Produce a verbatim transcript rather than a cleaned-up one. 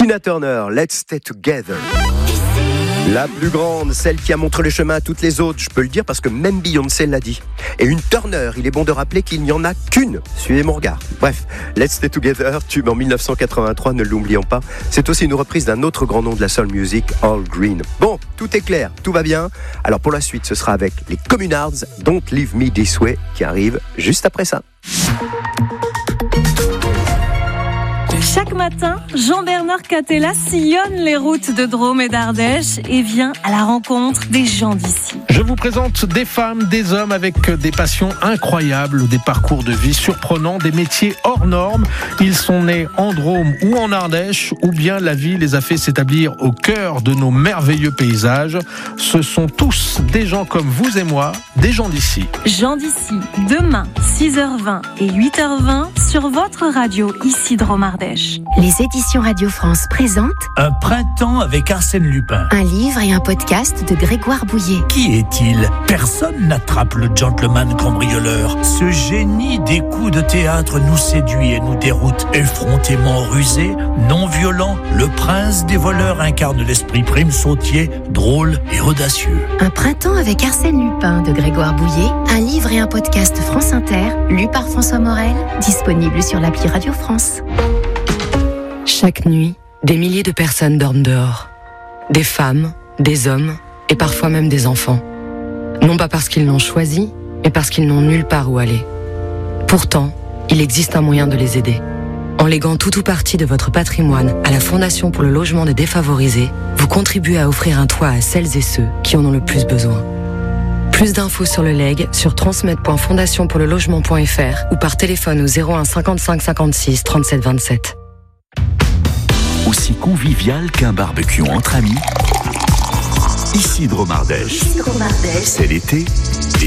Tina Turner, Let's Stay Together. La plus grande, celle qui a montré le chemin à toutes les autres, je peux le dire parce que même Beyoncé l'a dit. Et une Turner, il est bon de rappeler qu'il n'y en a qu'une. Suivez mon regard. Bref, Let's Stay Together, tube en dix-neuf cent quatre-vingt-trois, ne l'oublions pas. C'est aussi une reprise d'un autre grand nom de la soul music, Al Green. Bon, tout est clair, tout va bien. Alors pour la suite, ce sera avec les Communards, Don't Leave Me This Way, qui arrive juste après ça. Chaque matin, Jean-Bernard Catella sillonne les routes de Drôme et d'Ardèche et vient à la rencontre des gens d'ici. Je vous présente des femmes, des hommes avec des passions incroyables, des parcours de vie surprenants, des métiers hors normes. Ils sont nés en Drôme ou en Ardèche, ou bien la vie les a fait s'établir au cœur de nos merveilleux paysages. Ce sont tous des gens comme vous et moi, des gens d'ici. Gens d'ici, demain, six heures vingt et huit heures vingt sur votre radio, ici Drôme Ardèche. Les éditions Radio France présentent Un printemps avec Arsène Lupin. Un livre et un podcast de Grégoire Bouillet. Qui est-il ? Personne n'attrape le gentleman cambrioleur. Ce génie des coups de théâtre nous séduit et nous déroute. Effrontément rusé, non violent, le prince des voleurs incarne l'esprit prime sautier, drôle et audacieux. Un printemps avec Arsène Lupin de Grégoire Bouillet. Un livre et un podcast France Inter, lu par François Morel, disponible sur l'appli Radio France. Chaque nuit, des milliers de personnes dorment dehors. Des femmes, des hommes et parfois même des enfants. Non pas parce qu'ils l'ont choisi, mais parce qu'ils n'ont nulle part où aller. Pourtant, il existe un moyen de les aider. En léguant tout ou partie de votre patrimoine à la Fondation pour le logement des défavorisés, vous contribuez à offrir un toit à celles et ceux qui en ont le plus besoin. Plus d'infos sur le legs sur transmettre point fondation pour le logement point f r ou par téléphone au zéro un cinquante-cinq cinquante-six trente-sept vingt-sept. Aussi convivial qu'un barbecue entre amis. Ici Drôme Ardèche. C'est l'été et